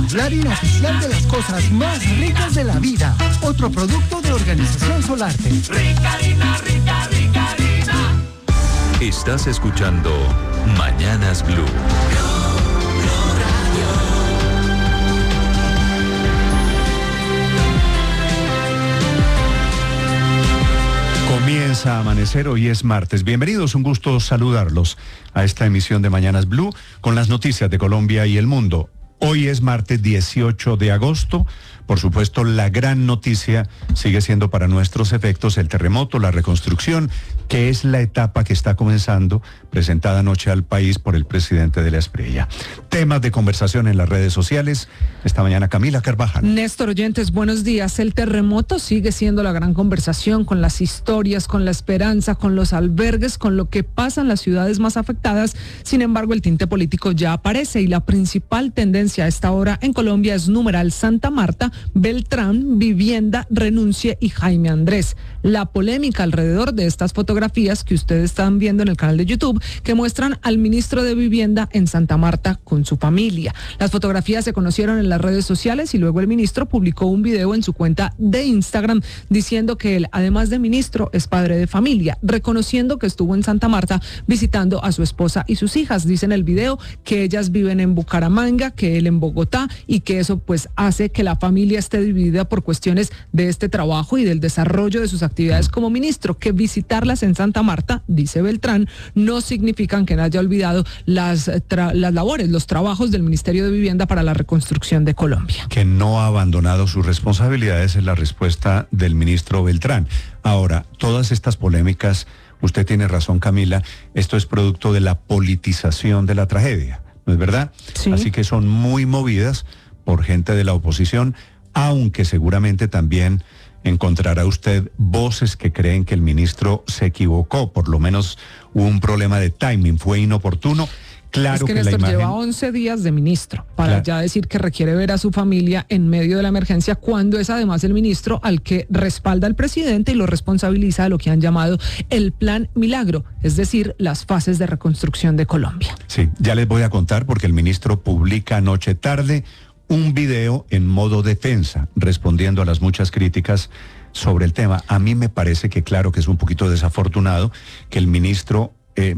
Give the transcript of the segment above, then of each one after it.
celular inoficial de las cosas más ricas de la vida. Otro producto de Organización Solarte. Rica harina, rica, rica harina. Estás escuchando Mañanas Blue. Comienza a amanecer, hoy es martes. Bienvenidos, un gusto saludarlos a esta emisión de Mañanas Blue con las noticias de Colombia y el mundo. Hoy es martes 18 de agosto. Por supuesto, la gran noticia sigue siendo para nuestros efectos el terremoto, la reconstrucción, que es la etapa que está comenzando, presentada anoche al país por el presidente de la Espriella. Temas de conversación en las redes sociales. Esta mañana Camila Carvajal. Néstor Oyentes, buenos días. El terremoto sigue siendo la gran conversación, con las historias, con la esperanza, con los albergues, con lo que pasa en las ciudades más afectadas. Sin embargo, el tinte político ya aparece y la principal tendencia a esta hora en Colombia es numeral Santa Marta, Beltrán, Vivienda, renuncie y Jaime Andrés. La polémica alrededor de estas fotografías que ustedes están viendo en el canal de YouTube, que muestran al ministro de Vivienda en Santa Marta con su familia. Las fotografías se conocieron en las redes sociales y luego el ministro publicó un video en su cuenta de Instagram diciendo que él, además de ministro, es padre de familia, reconociendo que estuvo en Santa Marta visitando a su esposa y sus hijas. Dice en el video que ellas viven en Bucaramanga, que él en Bogotá, y que eso pues hace que la familia esté dividida por cuestiones de este trabajo y del desarrollo de sus actividades como ministro, que visitarlas en Santa Marta, dice Beltrán, no significan que no haya olvidado las labores, los trabajos del Ministerio de Vivienda para la reconstrucción de Colombia. Que no ha abandonado sus responsabilidades es la respuesta del ministro Beltrán. Ahora, todas estas polémicas, usted tiene razón, Camila, esto es producto de la politización de la tragedia, ¿no es verdad? Sí. Así que son muy movidas por gente de la oposición, aunque seguramente también encontrará usted voces que creen que el ministro se equivocó, por lo menos hubo un problema de timing, fue inoportuno. Claro es que la Néstor imagen lleva 11 días de ministro para Claro. ya decir que requiere ver a su familia en medio de la emergencia, cuando es además el ministro al que respalda el presidente y lo responsabiliza de lo que han llamado el Plan Milagro, es decir, las fases de reconstrucción de Colombia. Sí, ya les voy a contar porque el ministro publica anoche tarde un video en modo defensa, respondiendo a las muchas críticas sobre el tema. A mí me parece que claro que es un poquito desafortunado que el ministro,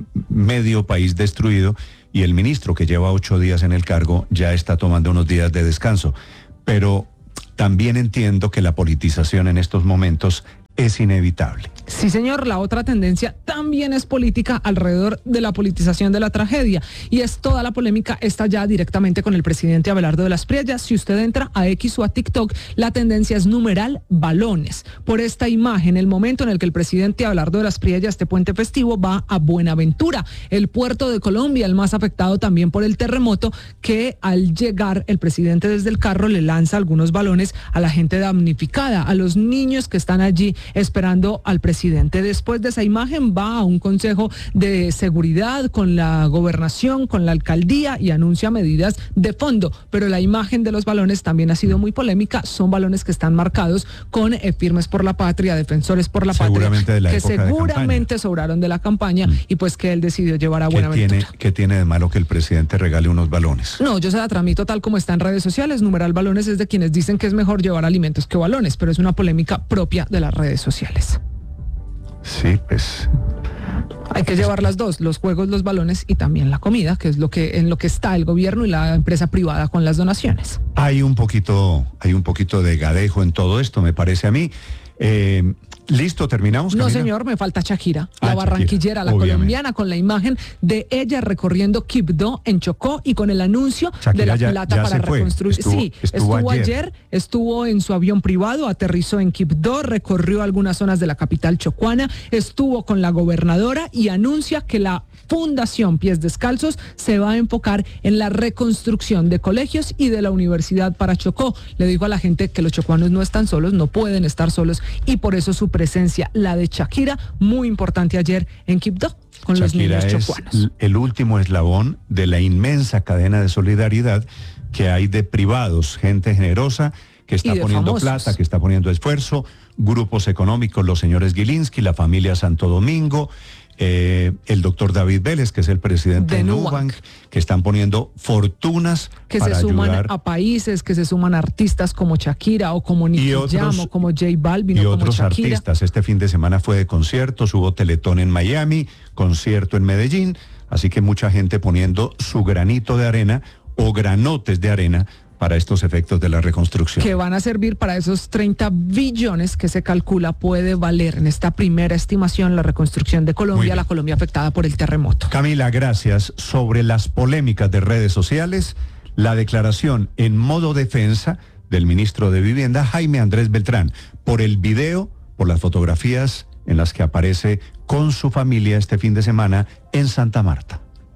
medio país destruido, y el ministro que lleva 8 días en el cargo ya está tomando unos días de descanso. Pero también entiendo que la politización en estos momentos es inevitable. Sí, señor, la otra tendencia también es política alrededor de la politización de la tragedia, y es toda la polémica está ya directamente con el presidente Abelardo de la Espriella. Si usted entra a X o a TikTok, la tendencia es numeral balones. Por esta imagen, el momento en el que el presidente Abelardo de la Espriella, este puente festivo, va a Buenaventura, el puerto de Colombia, el más afectado también por el terremoto, que al llegar el presidente desde el carro le lanza algunos balones a la gente damnificada, a los niños que están allí esperando al presidente. Después de esa imagen va a un consejo de seguridad con la gobernación, con la alcaldía, y anuncia medidas de fondo, pero la imagen de los balones también ha sido muy polémica. Son balones que están marcados con firmes por la patria, defensores por la patria, De la que época seguramente sobraron de la campaña y pues que él decidió llevar a Buenaventura. ¿Qué tiene de malo que el presidente regale unos balones? No, yo se la tramito tal como está en redes sociales. Numeral balones es de quienes dicen que es mejor llevar alimentos que balones, pero es una polémica propia de las redes sociales. Sí, pues Hay que llevar las dos, los juegos, los balones y también la comida, que es en lo que está el gobierno y la empresa privada con las donaciones. hay un poquito de gadejo en todo esto, me parece a mí. ¿Listo? ¿Terminamos, Camila? No, señor, me falta Shakira, la Shakira, barranquillera, la obviamente. colombiana, con la imagen de ella recorriendo Quibdó en Chocó y con el anuncio Shakira de la plata ya para se fue. reconstruir. Estuvo ayer, estuvo en su avión privado, aterrizó en Quibdó, recorrió algunas zonas de la capital chocuana, estuvo con la gobernadora y anuncia que la Fundación Pies Descalzos se va a enfocar en la reconstrucción de colegios y de la universidad para Chocó. Le dijo a la gente que los chocuanos no están solos, no pueden estar solos, y por eso su presencia, la de Shakira, muy importante ayer en Quibdó con los niños chocuanos. Es el último eslabón de la inmensa cadena de solidaridad que hay de privados, gente generosa que está poniendo plata, que está poniendo esfuerzo, grupos económicos, los señores Gilinski, la familia Santo Domingo, el doctor David Vélez, que es el presidente de Nubank, que están poniendo fortunas que para se suman ayudar a países, que se suman a artistas como Shakira o como Nicky Jam o como J Balvin y o como otros Shakira. artistas. Este fin de semana fue de conciertos, hubo teletón en Miami, concierto en Medellín, así que mucha gente poniendo su granito de arena o granotes de arena para estos efectos de la reconstrucción. Que van a servir para esos 30 billones que se calcula puede valer en esta primera estimación la reconstrucción de Colombia, la Colombia afectada por el terremoto. Camila, gracias. Sobre las polémicas de redes sociales, la declaración en modo defensa del ministro de Vivienda, Jaime Andrés Beltrán, por el video, por las fotografías en las que aparece con su familia este fin de semana en Santa Marta.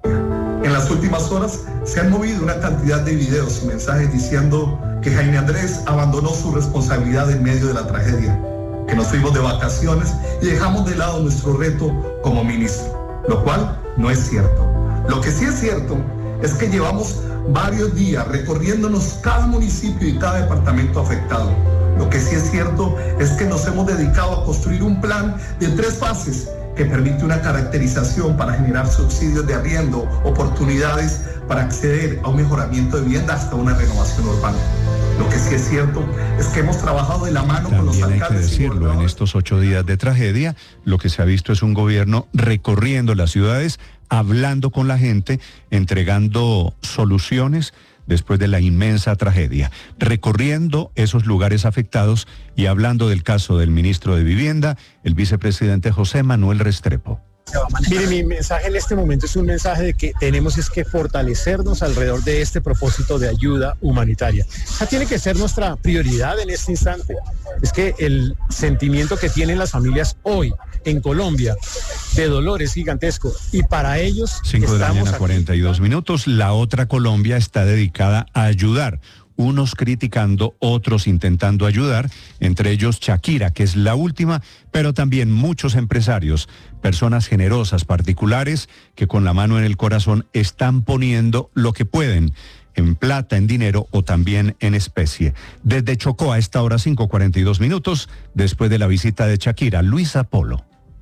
En las últimas horas se han movido una cantidad de videos y mensajes diciendo que Jaime Andrés abandonó su responsabilidad en medio de la tragedia, que nos fuimos de vacaciones y dejamos de lado nuestro reto como ministro, lo cual no es cierto. Lo que sí es cierto es que llevamos varios días recorriéndonos cada municipio y cada departamento afectado. Lo que sí es cierto es que nos hemos dedicado a construir un plan de 3 fases que permite una caracterización para generar subsidios de arriendo, oportunidades para acceder a un mejoramiento de vivienda hasta una renovación urbana. Lo que sí es cierto es que hemos trabajado de la mano con los alcaldes. También hay que decirlo, en estos 8 días de tragedia, lo que se ha visto es un gobierno recorriendo las ciudades, hablando con la gente, entregando soluciones después de la inmensa tragedia, recorriendo esos lugares afectados y hablando del caso del ministro de Vivienda, el vicepresidente José Manuel Restrepo. Mire, mi mensaje en este momento es un mensaje de que tenemos que fortalecernos alrededor de este propósito de ayuda humanitaria. Esa tiene que ser nuestra prioridad en este instante. Es que el sentimiento que tienen las familias hoy en Colombia de dolor es gigantesco y para ellos 5 de la mañana, 42 minutos. La otra Colombia está dedicada a ayudar. Unos criticando, otros intentando ayudar, entre ellos Shakira, que es la última, pero también muchos empresarios, personas generosas, particulares, que con la mano en el corazón están poniendo lo que pueden, en plata, en dinero o también en especie. Desde Chocó a esta hora 5:42 minutos, después de la visita de Shakira, Luisa Polo.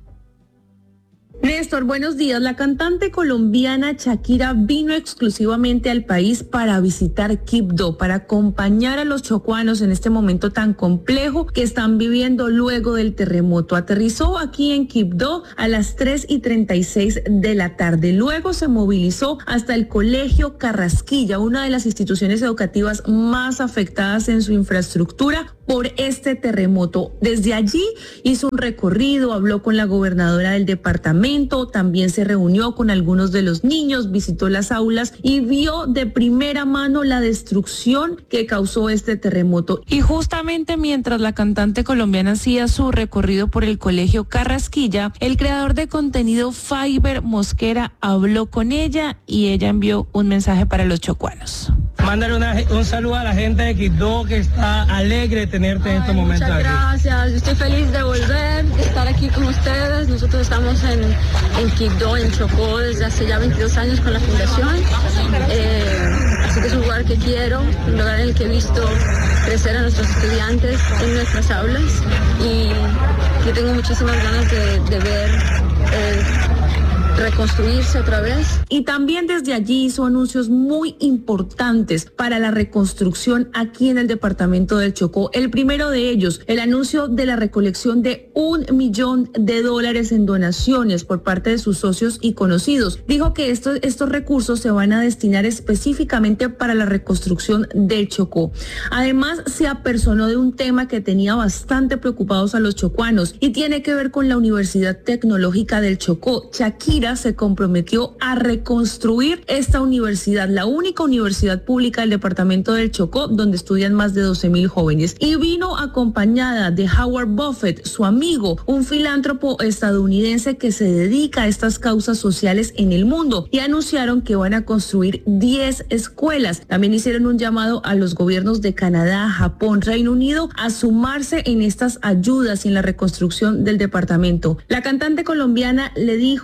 Néstor, buenos días. La cantante colombiana Shakira vino exclusivamente al país para visitar Quibdó, para acompañar a los chocuanos en este momento tan complejo que están viviendo luego del terremoto. Aterrizó aquí en Quibdó a las 3:36 de la tarde. Luego se movilizó hasta el Colegio Carrasquilla, una de las instituciones educativas más afectadas en su infraestructura por este terremoto. Desde allí hizo un recorrido, habló con la gobernadora del departamento, también se reunió con algunos de los niños, visitó las aulas y vio de primera mano la destrucción que causó este terremoto. Y justamente mientras la cantante colombiana hacía su recorrido por el Colegio Carrasquilla, el creador de contenido Fiverr Mosquera habló con ella y ella envió un mensaje para los chocuanos. Mándale un saludo a la gente de Quibdó que está alegre de tenerte en estos momentos. Muchas gracias, estoy feliz de volver, de estar aquí con ustedes. Nosotros estamos en Quibdó, en Chocó, desde hace ya 22 años con la fundación. Así que es un lugar que quiero, un lugar en el que he visto crecer a nuestros estudiantes en nuestras aulas y que tengo muchísimas ganas de ver reconstruirse otra vez. Y también desde allí hizo anuncios muy importantes para la reconstrucción aquí en el departamento del Chocó. El primero de ellos, el anuncio de la recolección de $1 millón en donaciones por parte de sus socios y conocidos. Dijo que estos recursos se van a destinar específicamente para la reconstrucción del Chocó. Además, se apersonó de un tema que tenía bastante preocupados a los chocuanos y tiene que ver con la Universidad Tecnológica del Chocó. Shakira se comprometió a reconstruir esta universidad, la única universidad pública del departamento del Chocó, donde estudian más de 12,000 jóvenes. Y vino acompañada de Howard Buffett, su amigo, un filántropo estadounidense que se dedica a estas causas sociales en el mundo, y anunciaron que van a construir 10 escuelas. También hicieron un llamado a los gobiernos de Canadá, Japón, Reino Unido a sumarse en estas ayudas y en la reconstrucción del departamento. La cantante colombiana le dijo a los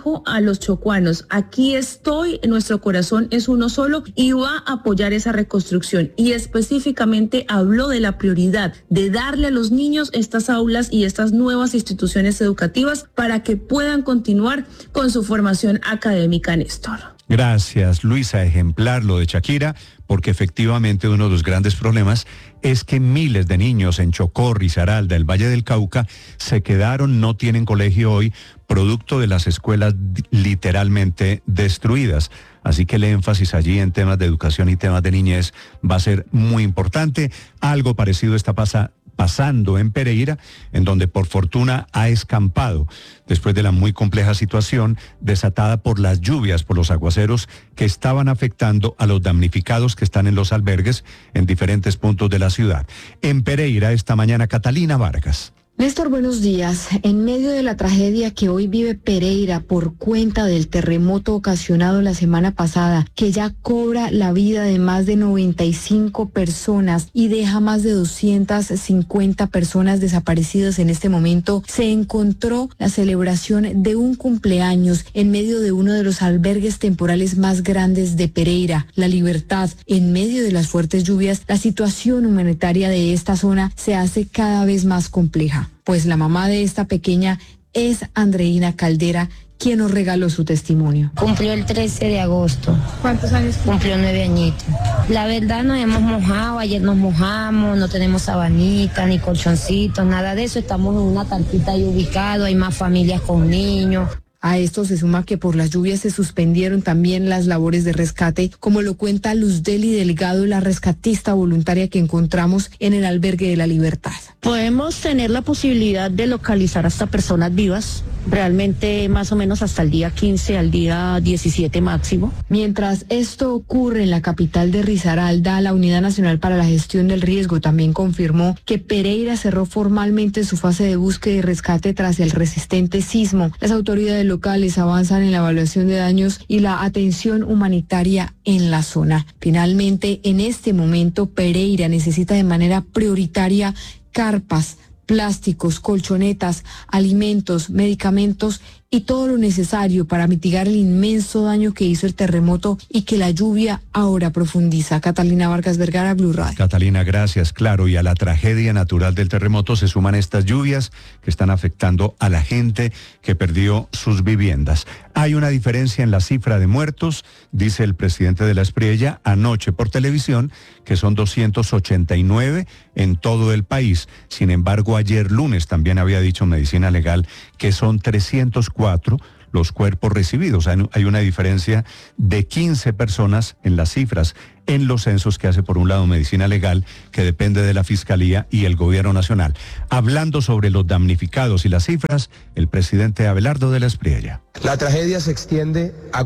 los chocuanos: aquí estoy, nuestro corazón es uno solo y va a apoyar esa reconstrucción. Y específicamente habló de la prioridad de darle a los niños estas aulas y estas nuevas instituciones educativas para que puedan continuar con su formación académica, Néstor. Gracias, Luisa. Ejemplar lo de Shakira, porque efectivamente uno de los grandes problemas es que miles de niños en Chocó, Risaralda, el Valle del Cauca, se quedaron, no tienen colegio hoy, producto de las escuelas literalmente destruidas. Así que el énfasis allí en temas de educación y temas de niñez va a ser muy importante. Algo parecido está pasando en Pereira, en donde por fortuna ha escampado después de la muy compleja situación desatada por las lluvias, por los aguaceros que estaban afectando a los damnificados que están en los albergues en diferentes puntos de la ciudad. En Pereira esta mañana, Catalina Vargas. Néstor, buenos días. En medio de la tragedia que hoy vive Pereira por cuenta del terremoto ocasionado la semana pasada, que ya cobra la vida de más de 95 personas y deja más de 250 personas desaparecidas en este momento, se encontró la celebración de un cumpleaños en medio de uno de los albergues temporales más grandes de Pereira, La Libertad. En medio de las fuertes lluvias, la situación humanitaria de esta zona se hace cada vez más compleja. Pues la mamá de esta pequeña es Andreina Caldera, quien nos regaló su testimonio. Cumplió el 13 de agosto. ¿Cuántos años? Cumplió 9 añitos. La verdad nos hemos mojado, ayer nos mojamos, no tenemos sabanita, ni colchoncitos, nada de eso. Estamos en una tartita ahí ubicado, hay más familias con niños. A esto se suma que por las lluvias se suspendieron también las labores de rescate, como lo cuenta Luzdelly Delgado, la rescatista voluntaria que encontramos en el albergue de La Libertad. Podemos tener la posibilidad de localizar hasta personas vivas, realmente más o menos hasta el día 15 al día 17 máximo. Mientras esto ocurre en la capital de Risaralda, la Unidad Nacional para la Gestión del Riesgo también confirmó que Pereira cerró formalmente su fase de búsqueda y rescate tras el resistente sismo. Las autoridades locales avanzan en la evaluación de daños y la atención humanitaria en la zona. Finalmente, en este momento, Pereira necesita de manera prioritaria carpas, plásticos, colchonetas, alimentos, medicamentos y todo lo necesario para mitigar el inmenso daño que hizo el terremoto y que la lluvia ahora profundiza. Catalina Vargas Vergara, Blue Radio. Catalina, gracias. Claro, y a la tragedia natural del terremoto se suman estas lluvias que están afectando a la gente que perdió sus viviendas. Hay una diferencia en la cifra de muertos, dice el presidente de la Espriella anoche por televisión, que son 289 en todo el país. Sin embargo, ayer lunes también había dicho Medicina Legal que son 304 los cuerpos recibidos. Hay una diferencia de 15 personas en las cifras en los censos que hace por un lado Medicina Legal, que depende de la Fiscalía y el Gobierno Nacional. Hablando sobre los damnificados y las cifras, el presidente Abelardo de la Espriella. La tragedia se extiende a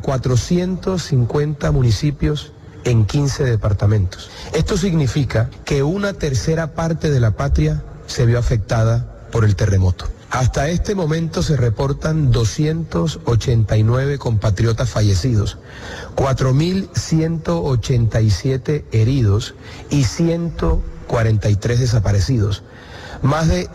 450 municipios en 15 departamentos. Esto significa que una tercera parte de la patria se vio afectada por el terremoto. Hasta este momento se reportan 289 compatriotas fallecidos, 4.187 heridos y 143 desaparecidos. Más de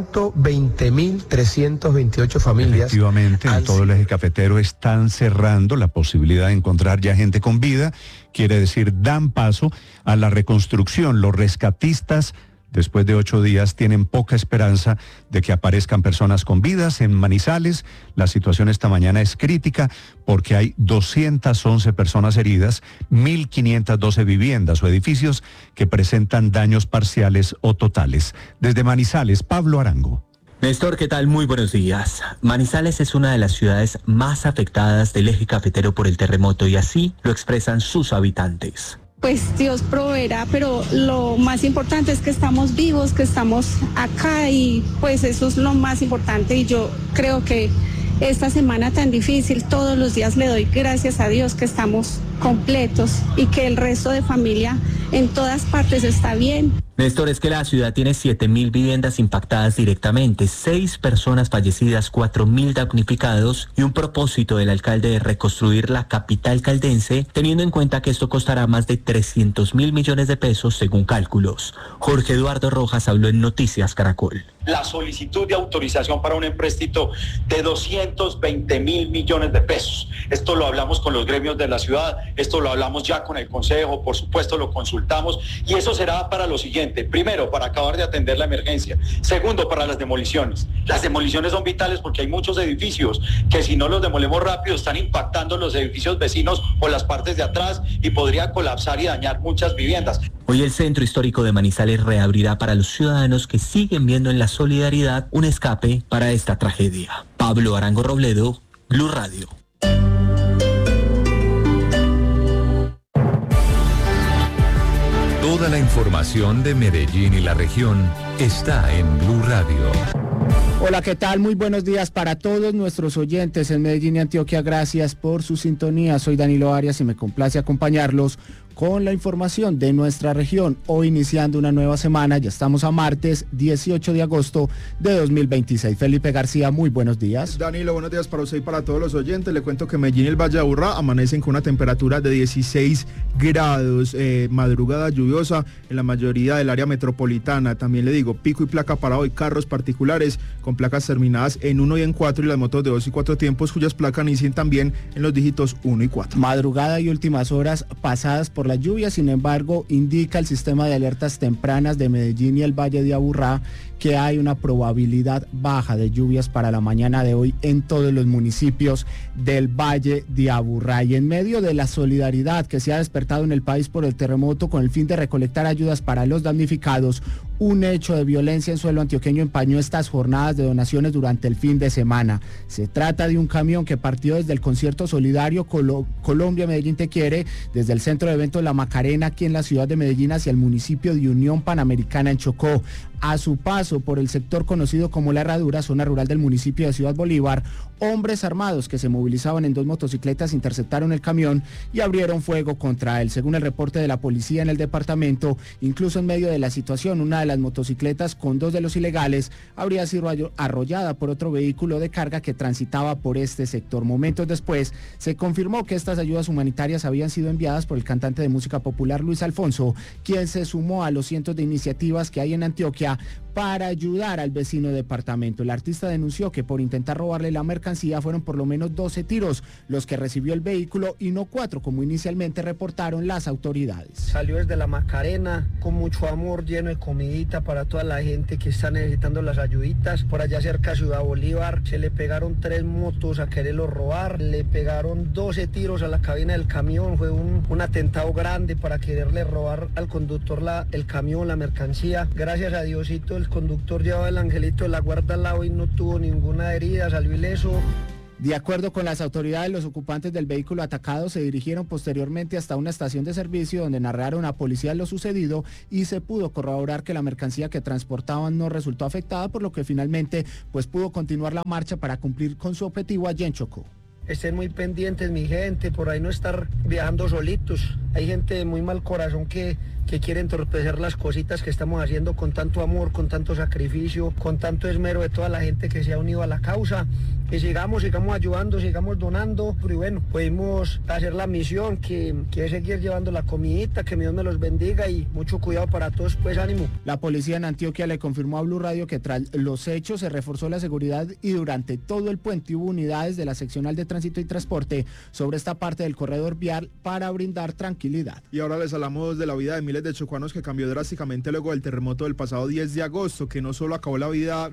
120.328 familias. Efectivamente, en todo el eje cafetero están cerrando la posibilidad de encontrar ya gente con vida. Quiere decir, dan paso a la reconstrucción. Los rescatistas, después de 8 días, tienen poca esperanza de que aparezcan personas con vidas. En Manizales, la situación esta mañana es crítica porque hay 211 personas heridas, 1.512 viviendas o edificios que presentan daños parciales o totales. Desde Manizales, Pablo Arango. Néstor, ¿qué tal? Muy buenos días. Manizales es una de las ciudades más afectadas del eje cafetero por el terremoto y así lo expresan sus habitantes. Pues Dios proveerá, pero lo más importante es que estamos vivos, que estamos acá y pues eso es lo más importante y yo creo que esta semana tan difícil, todos los días le doy gracias a Dios que estamos completos y que el resto de familia en todas partes está bien. Néstor, es que la ciudad tiene 7.000 viviendas impactadas directamente, 6 personas fallecidas, 4.000 damnificados y un propósito del alcalde de reconstruir la capital caldense, teniendo en cuenta que esto costará más de 300.000 millones de pesos según cálculos. Jorge Eduardo Rojas habló en Noticias Caracol. La solicitud de autorización para un empréstito de 220.000 millones de pesos. Esto lo hablamos con los gremios de la ciudad, esto lo hablamos ya con el Consejo, por supuesto lo consultamos y eso será para lo siguiente. Primero, para acabar de atender la emergencia. Segundo, para las demoliciones. Las demoliciones son vitales porque hay muchos edificios que si no los demolemos rápido están impactando los edificios vecinos o las partes de atrás y podría colapsar y dañar muchas viviendas. Hoy el Centro Histórico de Manizales reabrirá para los ciudadanos que siguen viendo en la solidaridad un escape para esta tragedia. Pablo Arango Robledo, Blue Radio. Toda la información de Medellín y la región está en Blue Radio. Hola, ¿qué tal? Muy buenos días para todos nuestros oyentes en Medellín y Antioquia. Gracias por su sintonía. Soy Danilo Arias y me complace acompañarlos con la información de nuestra región. Hoy iniciando una nueva semana, ya estamos a martes 18 de agosto de 2026. Felipe García, muy buenos días. Danilo, buenos días para usted y para todos los oyentes. Le cuento que Medellín y el Valle de Aburrá amanecen con una temperatura de 16 grados, madrugada lluviosa en la mayoría del área metropolitana. También le digo, pico y placa para hoy, carros particulares con placas terminadas en 1 y en 4 y las motos de 2 y 4 tiempos cuyas placas inician también en los dígitos 1 y 4. Madrugada y últimas horas pasadas por la lluvia, sin embargo, indica el sistema de alertas tempranas de Medellín y el Valle de Aburrá que hay una probabilidad baja de lluvias para la mañana de hoy en todos los municipios del Valle de Aburrá. Y en medio de la solidaridad que se ha despertado en el país por el terremoto con el fin de recolectar ayudas para los damnificados, un hecho de violencia en suelo antioqueño empañó estas jornadas de donaciones durante el fin de semana. Se trata de un camión que partió desde el concierto solidario Colombia Medellín Te Quiere, desde el centro de eventos La Macarena aquí en la ciudad de Medellín hacia el municipio de Unión Panamericana en Chocó. A su paso por el sector conocido como La Herradura, zona rural del municipio de Ciudad Bolívar, hombres armados que se movilizaban en 2 motocicletas interceptaron el camión y abrieron fuego contra él. Según el reporte de la policía en el departamento, incluso en medio de la situación, una de las motocicletas con 2 de los ilegales habría sido arrollada por otro vehículo de carga que transitaba por este sector. Momentos después, se confirmó que estas ayudas humanitarias habían sido enviadas por el cantante de música popular Luis Alfonso, quien se sumó a los cientos de iniciativas que hay en Antioquia para ayudar al vecino departamento. El artista denunció que por intentar robarle la mercancía fueron por lo menos 12 tiros los que recibió el vehículo y no 4 como inicialmente reportaron las autoridades. Salió desde La Macarena con mucho amor, lleno de comidita para toda la gente que está necesitando las ayuditas. Por allá cerca de Ciudad Bolívar se le pegaron 3 motos a quererlo robar, le pegaron 12 tiros a la cabina del camión. Fue un atentado grande para quererle robar al conductor el camión, la mercancía. Gracias a Dios el conductor llevaba el angelito de la guarda al lado y no tuvo ninguna herida, salió ileso. De acuerdo con las autoridades, los ocupantes del vehículo atacado se dirigieron posteriormente hasta una estación de servicio donde narraron a policía lo sucedido y se pudo corroborar que la mercancía que transportaban no resultó afectada, por lo que finalmente pudo continuar la marcha para cumplir con su objetivo allí en Chocó. Estén muy pendientes, mi gente, por ahí no estar viajando solitos. Hay gente de muy mal corazón que quiere entorpecer las cositas que estamos haciendo con tanto amor, con tanto sacrificio, con tanto esmero de toda la gente que se ha unido a la causa. Que sigamos ayudando, sigamos donando. Y bueno, pudimos hacer la misión que es seguir llevando la comidita, que Dios me los bendiga y mucho cuidado para todos, pues ánimo. La policía en Antioquia le confirmó a Blue Radio que tras los hechos se reforzó la seguridad y durante todo el puente hubo unidades de la seccional de tránsito y transporte sobre esta parte del corredor vial para brindar tranquilidad. Y ahora les hablamos de la vida de miles de chocuanos que cambió drásticamente luego del terremoto del pasado 10 de agosto, que no solo acabó la vida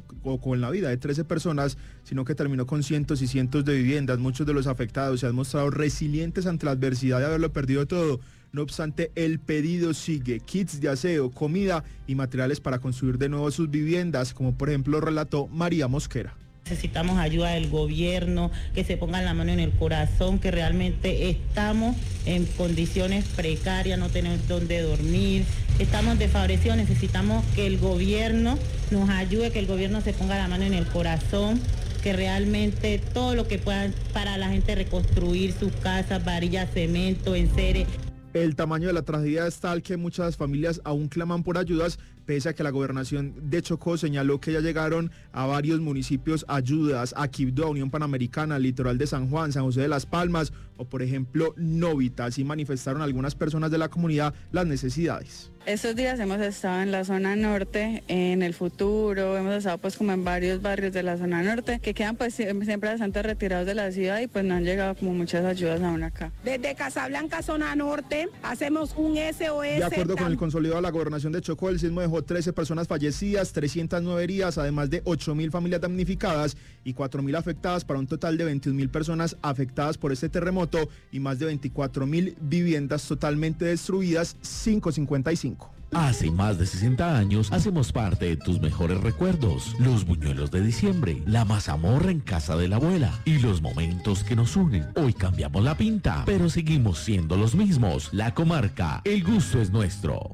de 13 personas, sino que terminó con cientos y cientos de viviendas. Muchos de los afectados se han mostrado resilientes ante la adversidad de haberlo perdido todo. No obstante, el pedido sigue: kits de aseo, comida y materiales para construir de nuevo sus viviendas, como por ejemplo relató María Mosquera. Necesitamos ayuda del gobierno, que se pongan la mano en el corazón, que realmente estamos en condiciones precarias, no tenemos dónde dormir, estamos desfavorecidos, necesitamos que el gobierno nos ayude, que el gobierno se ponga la mano en el corazón, que realmente todo lo que puedan para la gente reconstruir sus casas, varillas, cemento, enseres. El tamaño de la tragedia es tal que muchas familias aún claman por ayudas, pese a que la gobernación de Chocó señaló que ya llegaron a varios municipios ayudas, a Quibdó, Unión Panamericana, Litoral de San Juan, San José de las Palmas o por ejemplo Novita. Así manifestaron algunas personas de la comunidad las necesidades. Estos días hemos estado en la zona norte, en El Futuro, hemos estado pues como en varios barrios de la zona norte que quedan pues siempre bastante retirados de la ciudad y pues no han llegado como muchas ayudas aún acá. Desde Casablanca, zona norte, hacemos un SOS. De acuerdo con el consolidado de la gobernación de Chocó, el sismo dejó 13 personas fallecidas, 309 heridas, además de 8.000 familias damnificadas y 4.000 afectadas, para un total de 21.000 personas afectadas por este terremoto y más de 24.000 viviendas totalmente destruidas, 555. Hace más de 60 años hacemos parte de tus mejores recuerdos, los buñuelos de diciembre, la mazamorra en casa de la abuela y los momentos que nos unen. Hoy cambiamos la pinta, pero seguimos siendo los mismos. La Comarca, el gusto es nuestro.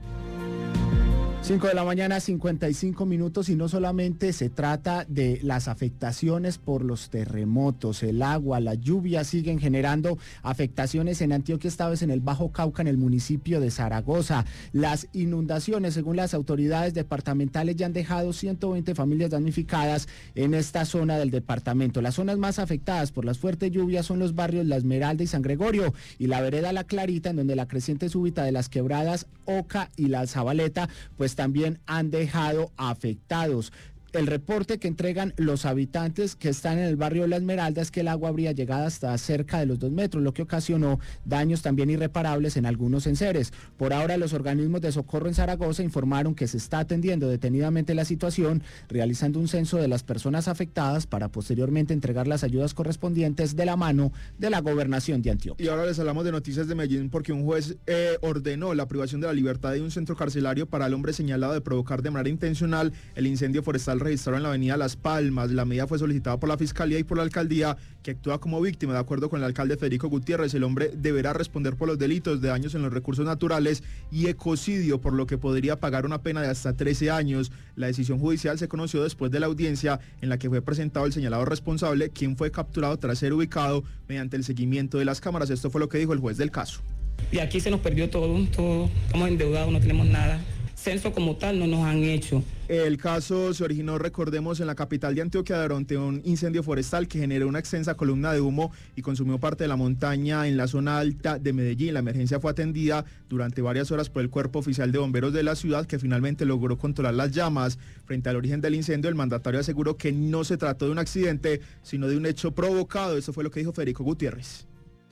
5 de la mañana, 55 minutos, y no solamente se trata de las afectaciones por los terremotos, el agua, la lluvia siguen generando afectaciones en Antioquia, esta vez en el Bajo Cauca, en el municipio de Zaragoza. Las inundaciones, según las autoridades departamentales, ya han dejado 120 familias damnificadas en esta zona del departamento. Las zonas más afectadas por las fuertes lluvias son los barrios La Esmeralda y San Gregorio, y la vereda La Clarita, en donde la creciente súbita de las quebradas Oca y La Zabaleta, pues también han dejado afectados. El reporte que entregan los habitantes que están en el barrio La Esmeralda es que el agua habría llegado hasta cerca de los 2 metros, lo que ocasionó daños también irreparables en algunos enseres. Por ahora, los organismos de socorro en Zaragoza informaron que se está atendiendo detenidamente la situación, realizando un censo de las personas afectadas para posteriormente entregar las ayudas correspondientes de la mano de la gobernación de Antioquia. Y ahora les hablamos de noticias de Medellín, porque un juez ordenó la privación de la libertad de un centro carcelario para el hombre señalado de provocar de manera intencional el incendio forestal registrado en la avenida Las Palmas. La medida fue solicitada por la Fiscalía y por la Alcaldía, que actúa como víctima. De acuerdo con el alcalde Federico Gutiérrez, el hombre deberá responder por los delitos de daños en los recursos naturales y ecocidio, por lo que podría pagar una pena de hasta 13 años. La decisión judicial se conoció después de la audiencia en la que fue presentado el señalado responsable, quien fue capturado tras ser ubicado mediante el seguimiento de las cámaras. Esto fue lo que dijo el juez del caso. Y aquí se nos perdió todo, estamos endeudados, no tenemos nada. Censo como tal no nos han hecho. El caso se originó, recordemos, en la capital de Antioquia durante un incendio forestal que generó una extensa columna de humo y consumió parte de la montaña en la zona alta de Medellín. La emergencia fue atendida durante varias horas por el Cuerpo Oficial de Bomberos de la ciudad, que finalmente logró controlar las llamas. Frente al origen del incendio, el mandatario aseguró que no se trató de un accidente, sino de un hecho provocado. Esto fue lo que dijo Federico Gutiérrez.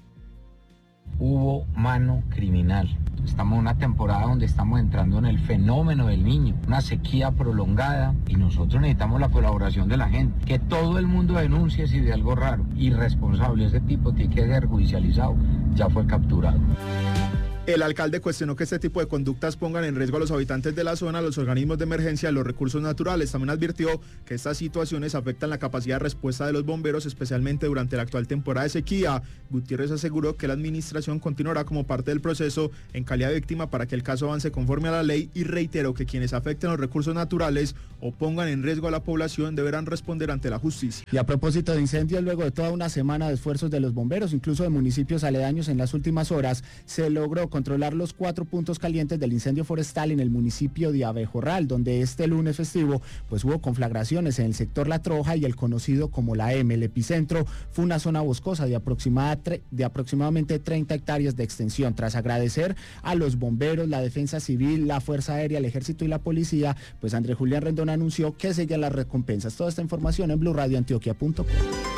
Hubo mano criminal. Estamos en una temporada donde estamos entrando en el fenómeno del Niño, una sequía prolongada, y nosotros necesitamos la colaboración de la gente. Que todo el mundo denuncie si de algo raro, irresponsable, ese tipo tiene que ser judicializado, ya fue capturado. El alcalde cuestionó que este tipo de conductas pongan en riesgo a los habitantes de la zona, a los organismos de emergencia y los recursos naturales. También advirtió que estas situaciones afectan la capacidad de respuesta de los bomberos, especialmente durante la actual temporada de sequía. Gutiérrez aseguró que la administración continuará como parte del proceso en calidad de víctima para que el caso avance conforme a la ley, y reiteró que quienes afecten los recursos naturales o pongan en riesgo a la población deberán responder ante la justicia. Y a propósito de incendios, luego de toda una semana de esfuerzos de los bomberos, incluso de municipios aledaños, en las últimas horas se logró controlar los 4 puntos calientes del incendio forestal en el municipio de Abejorral, donde este lunes festivo pues hubo conflagraciones en el sector La Troja y el conocido como La M. El epicentro fue una zona boscosa de aproximadamente 30 hectáreas de extensión. Tras agradecer a los bomberos, la defensa civil, la fuerza aérea, el ejército y la policía, pues Andrés Julián Rendón anunció que seguían las recompensas. Toda esta información en BluRadioAntioquia.com.